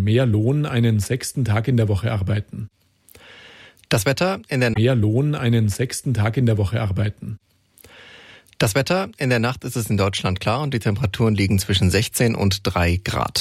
mehr Lohn einen 6. Tag in der Woche arbeiten. Das Wetter in der Mehr Lohn einen 6. Tag in der Woche arbeiten. Das Wetter in der Nacht ist es in Deutschland klar und die Temperaturen liegen zwischen 16 und 3 Grad.